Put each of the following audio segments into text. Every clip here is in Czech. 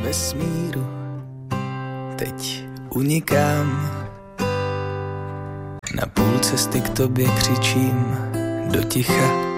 vesmíru teď unikám. Na půl cesty k tobě křičím do ticha.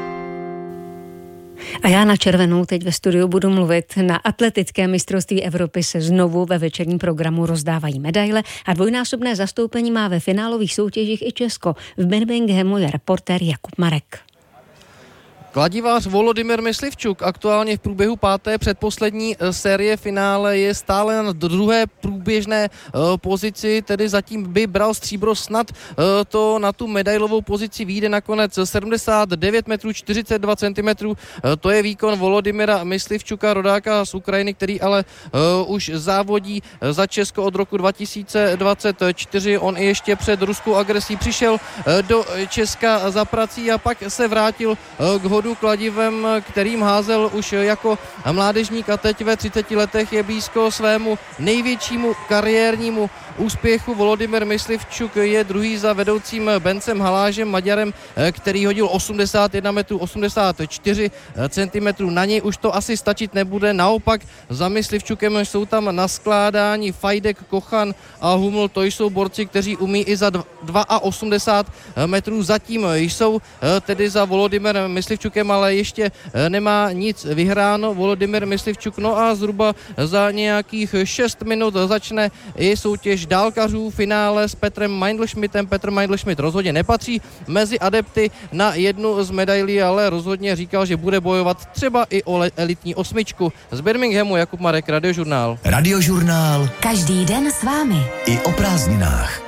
A já na červenou teď ve studiu budu mluvit. Na atletické mistrovství Evropy se znovu ve večerním programu rozdávají medaile a dvojnásobné zastoupení má ve finálových soutěžích i Česko. V Birminghamu je reportér Jakub Marek. Kladivář Volodymyr Myslivčuk aktuálně v průběhu 5. předposlední série finále je stále na druhé průběžné pozici, tedy zatím by bral stříbro, snad to na tu medailovou pozici vyjde nakonec 79 metrů 42 cm. To je výkon Volodymyra Myslivčuka, rodáka z Ukrajiny, který ale už závodí za Česko od roku 2024. On i ještě před ruskou agresí přišel do Česka za prací a pak se vrátil k hodu kladivem, kterým házel už jako mládežník a teď ve 30 letech je blízko svému největšímu kariérnímu úspěchu. Volodymyr Myslivčuk je druhý za vedoucím Bencem Halážem, Maďarem, který hodil 81 metrů 84 cm. Na něj už to asi stačit nebude, naopak za Myslivčukem jsou tam naskládání Fajdek, Kochan a Huml. To jsou borci, kteří umí i za 82 metrů. Zatím jsou tedy za Volodymyrem Myslivčukem, ale ještě nemá nic vyhráno Volodymyr Myslivčuk. No a zhruba za nějakých 6 minut začne i soutěž dálkařů, finále s Petrem Meindl-Schmidtem. Petr Meindl-Schmidt rozhodně nepatří mezi adepty na jednu z medailí, ale rozhodně říkal, že bude bojovat třeba i o elitní osmičku. Z Birminghamu Jakub Marek, Radiožurnál. Radiožurnál. Každý den s vámi. I o prázdninách.